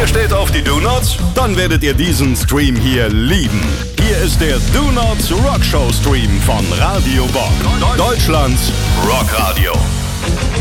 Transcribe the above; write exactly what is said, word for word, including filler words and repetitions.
steht auf die Do-Nots? Dann werdet ihr diesen Stream hier lieben. Hier ist der Do-Nots Rockshow Stream von Radio Bock. Deutschlands Rockradio.